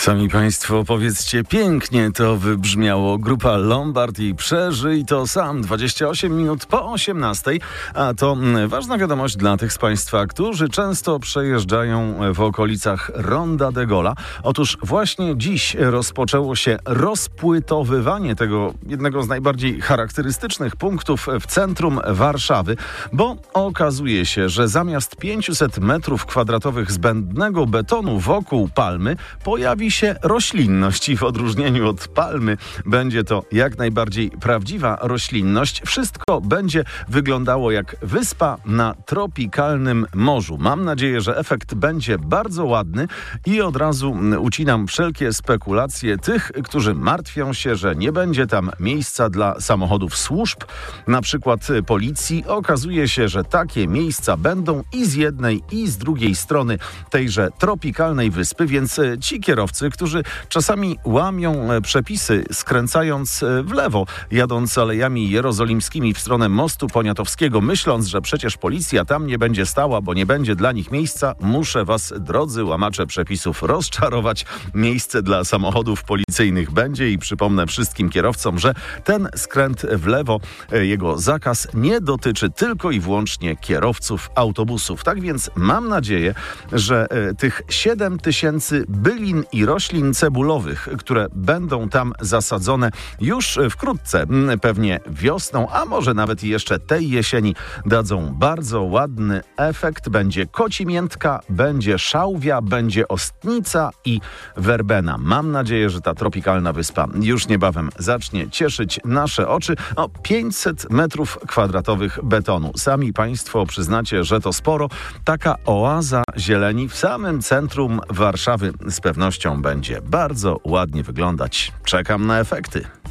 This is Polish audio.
Sami Państwo powiedzcie, pięknie to wybrzmiało. Grupa Lombard i Przeżyj to sam. 28 minut po 18. A to ważna wiadomość dla tych z Państwa, którzy często przejeżdżają w okolicach Ronda de Gola. Otóż właśnie dziś rozpoczęło się rozpłytowywanie tego jednego z najbardziej charakterystycznych punktów w centrum Warszawy, bo okazuje się, że zamiast 500 metrów kwadratowych zbędnego betonu wokół palmy pojawi się roślinność i w odróżnieniu od palmy będzie to jak najbardziej prawdziwa roślinność. Wszystko będzie wyglądało jak wyspa na tropikalnym morzu. Mam nadzieję, że efekt będzie bardzo ładny i od razu ucinam wszelkie spekulacje tych, którzy martwią się, że nie będzie tam miejsca dla samochodów służb, na przykład policji. Okazuje się, że takie miejsca będą i z jednej, i z drugiej strony tejże tropikalnej wyspy, więc ci kierowcy, którzy czasami łamią przepisy, skręcając w lewo, jadąc alejami jerozolimskimi w stronę Mostu Poniatowskiego, myśląc, że przecież policja tam nie będzie stała, bo nie będzie dla nich miejsca. Muszę was, drodzy łamacze przepisów, rozczarować. Miejsce dla samochodów policyjnych będzie i przypomnę wszystkim kierowcom, że ten skręt w lewo, jego zakaz nie dotyczy tylko i wyłącznie kierowców autobusów. Tak więc mam nadzieję, że tych 7 tysięcy bylin i roślin cebulowych, które będą tam zasadzone już wkrótce, pewnie wiosną, a może nawet jeszcze tej jesieni, dadzą bardzo ładny efekt. Będzie kocimiętka, będzie szałwia, będzie ostnica i werbena. Mam nadzieję, że ta tropikalna wyspa już niebawem zacznie cieszyć nasze oczy. 500 metrów kwadratowych betonu. Sami Państwo przyznacie, że to sporo. Taka oaza zieleni w samym centrum Warszawy z pewnością będzie bardzo ładnie wyglądać. Czekam na efekty.